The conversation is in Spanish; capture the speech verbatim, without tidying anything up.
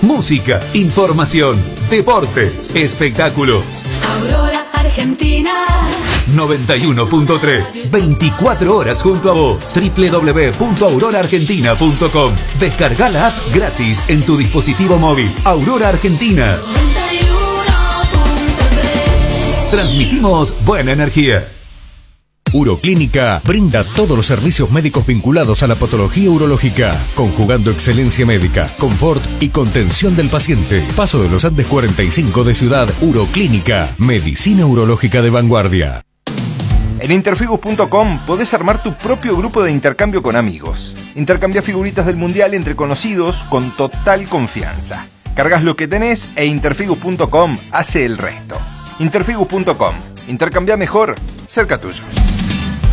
música, información, deportes, espectáculos. Aurora Argentina noventa y uno punto tres. veinticuatro horas junto a vos. doble u doble u doble u punto aurora argentina punto com. Descarga la app gratis en tu dispositivo móvil. Aurora Argentina. noventa y uno punto tres. Transmitimos buena energía. Uroclínica brinda todos los servicios médicos vinculados a la patología urológica, conjugando excelencia médica, confort y contención del paciente. Paso de los Andes cuarenta y cinco de Ciudad. Uroclínica, medicina urológica de vanguardia. En interfigus punto com podés armar tu propio grupo de intercambio con amigos. Intercambia figuritas del mundial entre conocidos con total confianza. Cargas lo que tenés e interfigus punto com hace el resto. interfigus punto com. Intercambia mejor, cerca tuyo.